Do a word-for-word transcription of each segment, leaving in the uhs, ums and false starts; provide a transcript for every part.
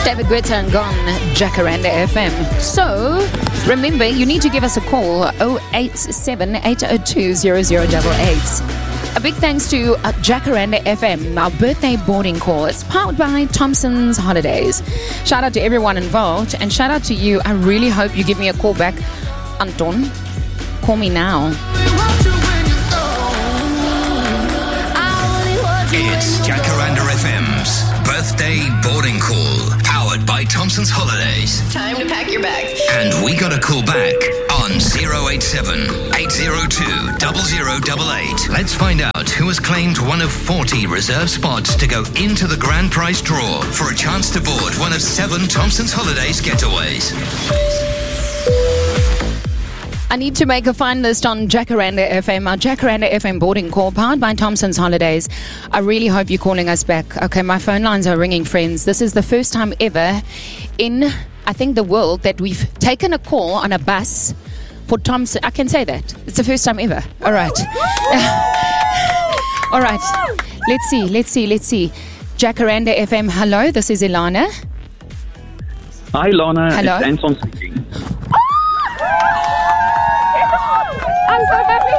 David Guetta and Gone, Jacaranda F M. So, remember, you need to give us a call, oh eight seven, eight oh two, oh oh eight eight. A big thanks to uh, Jacaranda F M, our birthday boarding call. It's powered by Thompson's Holidays. Shout out to everyone involved, and shout out to you. I really hope you give me a call back. Anton, call me now. It's Jacaranda F M's birthday boarding call, powered by Thompson's Holidays. Time to pack your bags. And we got a call back on oh eight seven, eight oh two, oh oh eight eight. Let's find out who has claimed one of forty reserved spots to go into the grand prize draw for a chance to board one of seven Thompson's Holidays getaways. I need to make a finalist on Jacaranda F M, our Jacaranda F M boarding call, powered by Thompson's Holidays. I really hope you're calling us back. Okay, my phone lines are ringing, friends. This is the first time ever in, I think, the world that we've taken a call on a bus for Thompson. I can say that. It's the first time ever. All right. All right. Let's see, let's see, let's see. Jacaranda F M, hello, this is Ilana. Hi, Lana. Hello. It's Anton speaking. I'm so happy.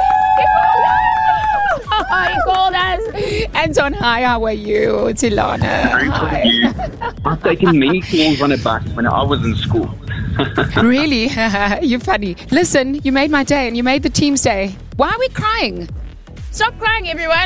He called us. He called us. Anton, hi, how are you? It's Ilana. Very good Hi. of you. I've taken many calls on a bus when I was in school. Really? You're funny. Listen, you made my day and you made the team's day. Why are we crying? Stop crying, everyone.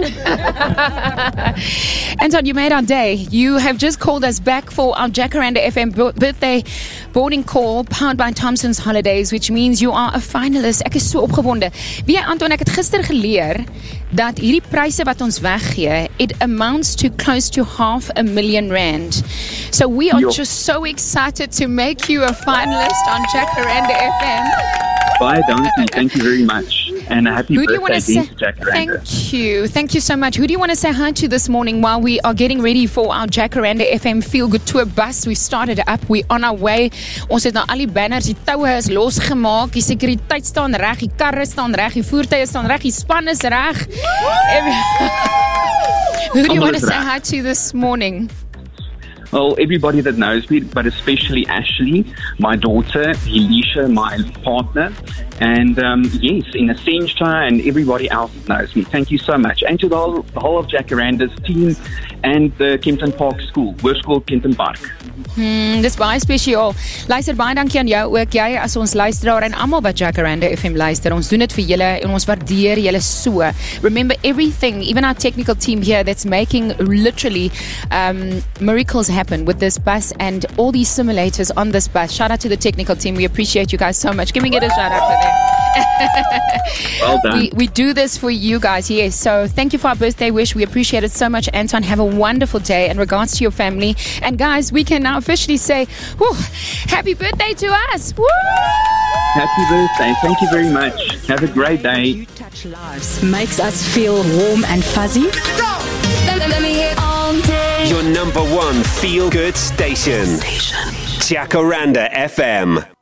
Anton, you made our day. You have just called us back for our Jacaranda F M bo- birthday boarding call, powered by Thompson's Holidays, which means you are a finalist. Ek is so opgewonde. Wie, Anton, ek het gister geleer dat hierdie pryse wat ons weggee, it amounts to close to half a million rand. So we are Jo. just so excited to make you a finalist on Jacaranda F M. Bye, Donkey. Thank you very much. And a happy Who do you want birthday to again say? to Jacaranda. Thank you. Thank you so much. Who do you want to say hi to this morning while we are getting ready for our Jacaranda F M Feel Good Tour bus? We started up. We're on our way. Ons het nou al die banners, die toue is losgemaak. Die sekuriteit staan reg, die karre staan reg, die voertuie staan reg, die span is reg. Who do you want to say hi to this morning? Well, everybody that knows me, but especially Ashley, my daughter, Elisha, my partner, and um, yes, in Essentia and everybody else that knows me. Thank you so much. And to the whole, the whole of Jacaranda's team and the Kempton Park School, Hoërskool Kempton Park. Hmm, dis baie spesiaal. Luister, baie dankie aan jou ook, jy as ons luisteraar en almal wat Jacaranda F M luister. Ons doen dit vir julle en ons waardeer julle so. Remember everything, even our technical team here that's making literally um, miracles happen with this bus and all these simulators on this bus. Shout out to the technical team. We appreciate you guys so much. Can we get a shout out for them? Well done. We, we do this for you guys, yes. So thank you for our birthday wish. We appreciate it so much, Anton. Have a wonderful day in regards to your family. And guys, we can now officially say, whew, happy birthday to us. Woo! Happy birthday. Thank you very much. Have a great day. You touch lives, makes us feel warm and fuzzy. Let me hear all day. Your number one feel-good station. Jacaranda F M.